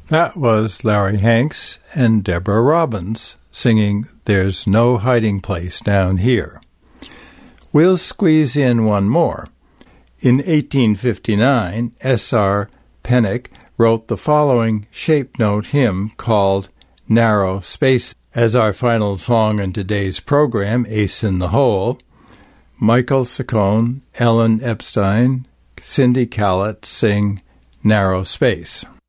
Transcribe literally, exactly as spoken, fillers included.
That was Larry Hanks and Deborah Robbins singing There's No Hiding Place Down Here. We'll squeeze in one more. In eighteen fifty-nine, S R Pennock wrote the following shape note hymn called Narrow Space. As our final song in today's program, Ace in the Hole, Michael Saccone, Ellen Epstein, Cindy Callett sing Narrow Space.